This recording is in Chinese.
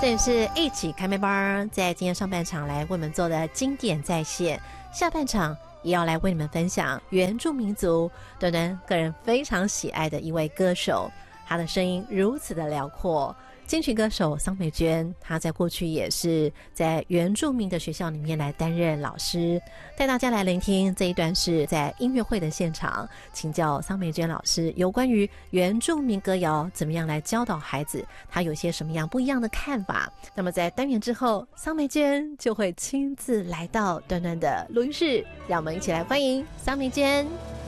这里是一起开麦班，在今天上半场来为我们做的经典再现，下半场也要来为你们分享原住民族端端个人非常喜爱的一位歌手，他的声音如此的辽阔。金曲歌手桑美娟，她在过去也是在原住民的学校里面来担任老师，带大家来聆听这一段是在音乐会的现场，请教桑美娟老师有关于原住民歌谣怎么样来教导孩子，她有些什么样不一样的看法。那么在单元之后，桑美娟就会亲自来到端端的录音室，让我们一起来欢迎桑美娟。